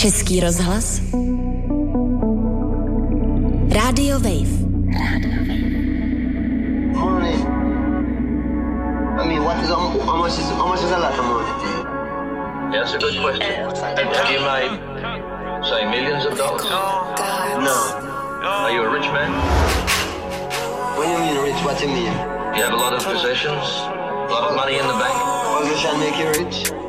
Český rozhlas. Radio Wave. Money. I mean, how much is a lot of money? Yeah, that's a good question. Have you made, say, millions of dollars? No. Are you a rich man? What do you mean rich? What do you mean? You have a lot of possessions? A lot of money in the bank? Possession make you rich?